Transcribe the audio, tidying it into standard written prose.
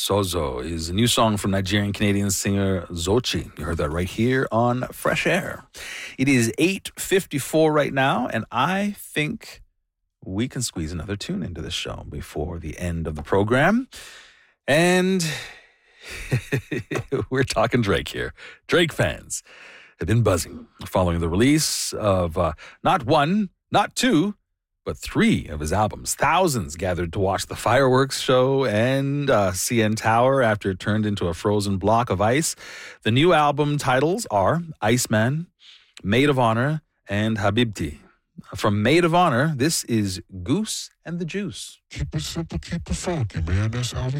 Sozo is a new song from Nigerian-Canadian singer Zochi. You heard that right here on Fresh Air. It is 8:54 right now, and I think we can squeeze another tune into the show before the end of the program. And we're talking Drake here. Drake fans have been buzzing following the release of not one, not two, but 3 of his albums. Thousands gathered to watch the fireworks show and CN Tower after it turned into a frozen block of ice. The new album titles are Iceman, Maid of Honor, and Habibti. From Maid of Honor, this is Goose and the Juice. Keep it simple, keep it funky, man. That's how we